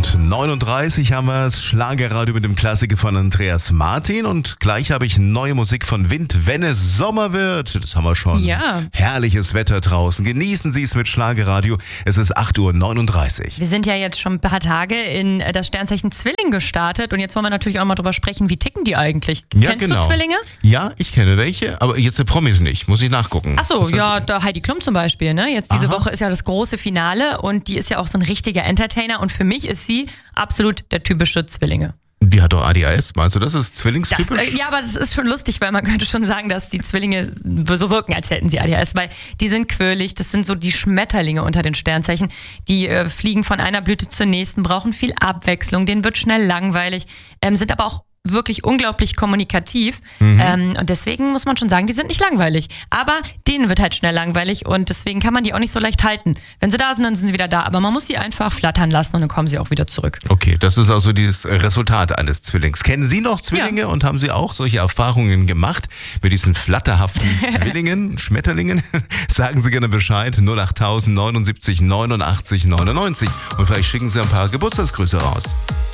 8:39 haben wir es. Schlagerradio mit dem Klassiker von Andreas Martin. Und gleich habe ich neue Musik von Wind, wenn es Sommer wird. Das haben wir schon. Ja. Herrliches Wetter draußen. Genießen Sie es mit Schlagerradio. Es ist 8:39 Uhr. Wir sind ja jetzt schon ein paar Tage in das Sternzeichen Zwilling gestartet. Und jetzt wollen wir natürlich auch mal drüber sprechen, wie ticken die eigentlich? Ja, Kennst genau. du Zwillinge? Ja, ich kenne welche, aber jetzt der Promis nicht. Muss ich nachgucken. Achso, ja, da Heidi Klum zum Beispiel. Ne? Jetzt diese Woche ist ja das große Finale und die ist ja auch so ein richtiger Entertainer. Und für mich ist sie absolut der typische Zwillinge. Die hat doch ADHS, meinst du, das ist zwillingstypisch? Ja, aber das ist schon lustig, weil man könnte schon sagen, dass die Zwillinge so wirken, als hätten sie ADHS, weil die sind quirlig, das sind so die Schmetterlinge unter den Sternzeichen, die fliegen von einer Blüte zur nächsten, brauchen viel Abwechslung, denen wird schnell langweilig, sind aber auch wirklich unglaublich kommunikativ und deswegen muss man schon sagen, die sind nicht langweilig, aber denen wird halt schnell langweilig und deswegen kann man die auch nicht so leicht halten. Wenn sie da sind, dann sind sie wieder da, aber man muss sie einfach flattern lassen und dann kommen sie auch wieder zurück. Okay, das ist also dieses Resultat eines Zwillings. Kennen Sie noch Zwillinge Ja. und haben Sie auch solche Erfahrungen gemacht mit diesen flatterhaften Zwillingen, Schmetterlingen? Sagen Sie gerne Bescheid, 08000 79 89 99 und vielleicht schicken Sie ein paar Geburtstagsgrüße raus.